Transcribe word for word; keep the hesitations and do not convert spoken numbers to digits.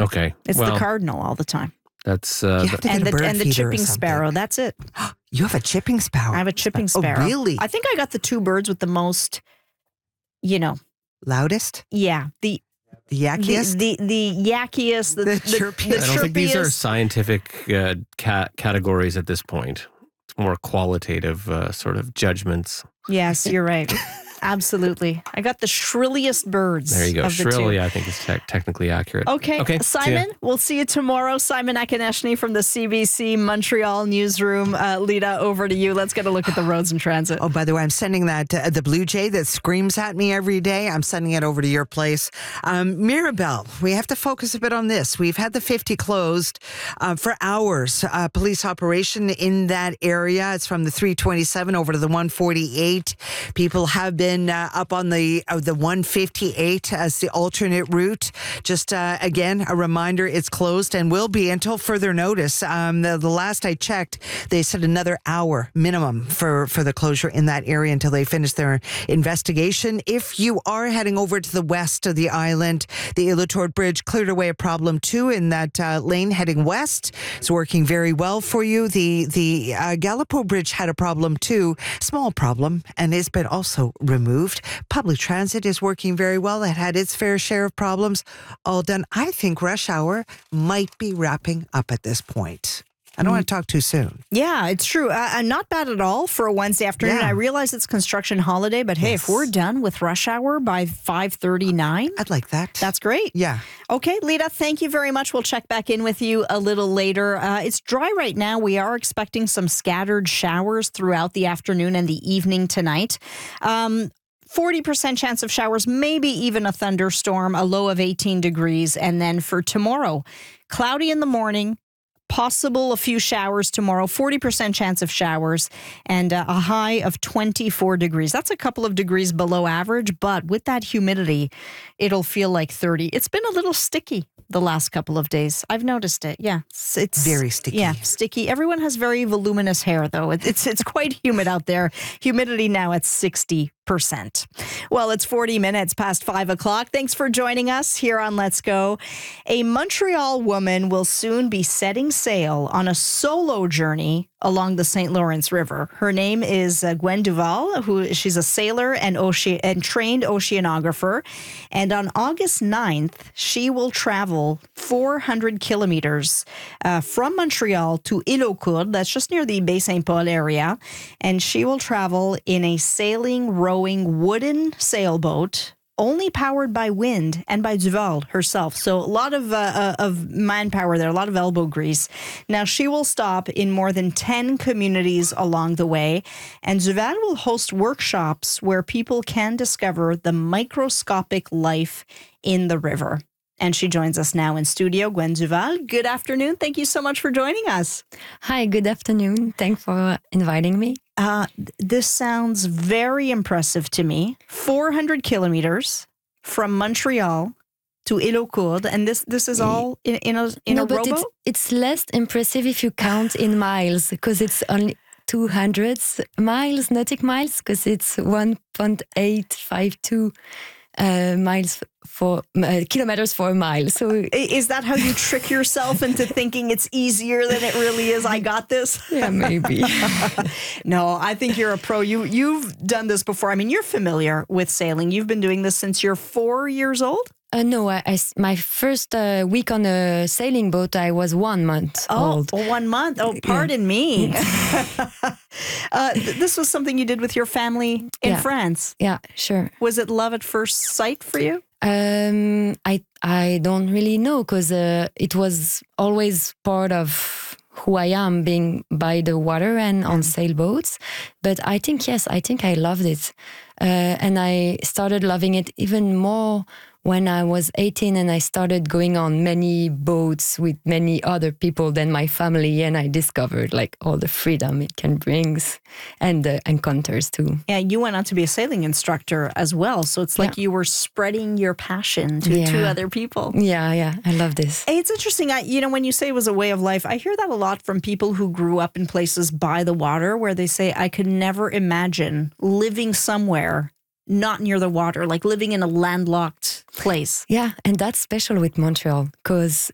Okay. It's well, the cardinal all the time. That's uh, You have to And get a the, bird and the feeder or chipping something. sparrow. That's it. You have a chipping sparrow. I have a chipping sparrow. Oh, really? I think I got the two birds with the most, you know, Loudest? yeah, the The the yakkiest? the, the yakkiest, the, The the, chirpiest. the I don't think these are chirpiest. scientific uh, ca- categories at this point. It's more qualitative uh, sort of judgments. Yes, you're right. Absolutely. I got the shrilliest birds. There you go. Of the Shrill, two. yeah, I think is te- technically accurate. Okay, Okay. see ya. Simon, we'll see you tomorrow. Simon Akineshny from the C B C Montreal newsroom. Uh, Lita, over to you. Let's get a look at the roads and transit. Oh, by the way, I'm sending that, uh, the Blue Jay that screams at me every day. I'm sending it over to your place. Um, Mirabel, we have to focus a bit on this. We've had the fifty closed uh, for hours. Uh, police operation in that area. It's from the three twenty-seven over to the one forty-eight. People have been uh, up on the uh, the one fifty-eight as the alternate route. Just uh, again, a reminder, it's closed and will be until further notice. Um, the, the last I checked, they said another hour minimum for, for the closure in that area until they finish their investigation. If you are heading over to the west of the island, the Ilotord Bridge cleared away a problem too in that uh, lane heading west. It's working very well for you. The the uh, Galipo Bridge had a problem too, small problem, and it's been also removed. Public transit is working very well. It had its fair share of problems. All done. I think rush hour might be wrapping up at this point. I don't want to talk too soon. Yeah, it's true. Uh, uh, not bad at all for a Wednesday afternoon. Yeah. I realize it's construction holiday, but hey, Yes. if we're done with rush hour by five thirty-nine, I'd like that. that's great. Yeah. Okay, Lita, thank you very much. We'll check back in with you a little later. Uh, it's dry right now. We are expecting some scattered showers throughout the afternoon and the evening tonight. Um, forty percent chance of showers, maybe even a thunderstorm, a low of eighteen degrees. And then for tomorrow, cloudy in the morning, possible a few showers tomorrow, forty percent chance of showers, and uh, a high of twenty-four degrees. That's a couple of degrees below average, but with that humidity, it'll feel like thirty. It's been a little sticky the last couple of days. I've noticed it. Yeah. It's, it's Very sticky. Yeah, sticky. Everyone has very voluminous hair, though. It, it's, it's quite humid out there. Humidity now at sixty percent. Well, it's forty minutes past five o'clock. Thanks for joining us here on Let's Go. A Montreal woman will soon be setting sail on a solo journey along the Saint Lawrence River. Her name is uh, Gwen Duval, who she's a sailor and, ocean, and trained oceanographer. And on August ninth, she will travel four hundred kilometers uh, from Montreal to Île-aux-Courdes. That's just near the Baie Saint-Paul area. And she will travel in a sailing, rowing, wooden sailboat, only powered by wind and by Duval herself. So a lot of uh, uh, of manpower there, a lot of elbow grease. Now, she will stop in more than ten communities along the way, and Duval will host workshops where people can discover the microscopic life in the river. And she joins us now in studio, Gwen Duval. Good afternoon. Thank you so much for joining us. Hi, good afternoon. Thanks for inviting me. Uh, this sounds very impressive to me. four hundred kilometers from Montreal to Île-aux-Courdes, and this this is all in, in a in no, a but rowboat? it's, it's less impressive if you count in miles, because it's only two hundred miles, nautic miles, because it's one point eight five two uh, miles for uh, kilometers for a mile. So I- Is that how you trick yourself into thinking it's easier than it really is? I got this. yeah, maybe. No, I think you're a pro. You you've done this before. I mean, you're familiar with sailing. You've been doing this since you're four years old. Uh, no, I, I s- my first uh, week on a sailing boat, I was one month Oh, old. well, one month. Oh, pardon me. uh, th- this was something you did with your family in Yeah. France. Yeah, sure. Was it love at first sight for you? Um, I I don't really know, because uh, it was always part of who I am, being by the water and on sailboats. But I think, yes, I think I loved it. Uh, and I started loving it even more when I was eighteen and I started going on many boats with many other people than my family, and I discovered like all the freedom it can bring and the encounters too. Yeah, you went on to be a sailing instructor as well. So it's like Yeah. you were spreading your passion to, Yeah. to other people. Yeah, yeah, I love this. Hey, it's interesting. I, you know, when you say it was a way of life, I hear that a lot from people who grew up in places by the water where they say, I could never imagine living somewhere not near the water, like living in a landlocked place. Yeah, and that's special with Montreal, because